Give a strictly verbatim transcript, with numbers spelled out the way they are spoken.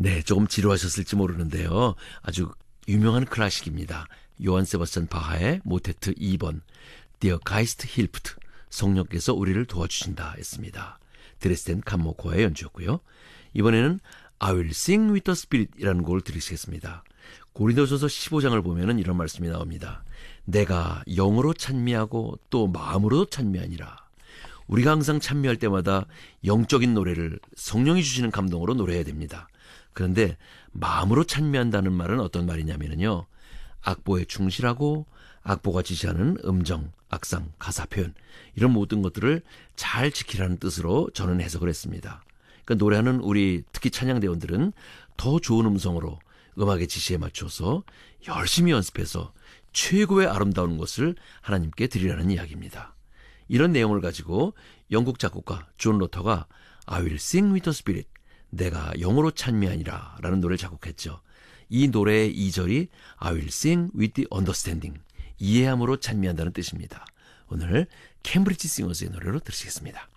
네, 조금 지루하셨을지 모르는데요. 아주 유명한 클래식입니다. 요한 세바스찬 바하의 모테트 이 번 Der Geist hilft, 성령께서 우리를 도와주신다 했습니다. 드레스덴 감모코아의 연주였고요. 이번에는 I will sing with the Spirit 이라는 곡을 들으시겠습니다. 고린도전서 십오 장을 보면은 이런 말씀이 나옵니다. 내가 영으로 찬미하고 또 마음으로도 찬미하니라. 우리가 항상 찬미할 때마다 영적인 노래를 성령이 주시는 감동으로 노래해야 됩니다. 그런데 마음으로 찬미한다는 말은 어떤 말이냐면요. 악보에 충실하고 악보가 지시하는 음정, 악상, 가사 표현 이런 모든 것들을 잘 지키라는 뜻으로 저는 해석을 했습니다. 그러니까 노래하는 우리 특히 찬양대원들은 더 좋은 음성으로 음악의 지시에 맞춰서 열심히 연습해서 최고의 아름다운 것을 하나님께 드리라는 이야기입니다. 이런 내용을 가지고 영국 작곡가 존 로터가 I will sing with the Spirit, 내가 영으로 찬미하니라 라는 노래를 작곡했죠. 이 노래의 이 절이 I will sing with the understanding, 이해함으로 찬미한다는 뜻입니다. 오늘 캠브리지 싱어스의 노래로 들으시겠습니다.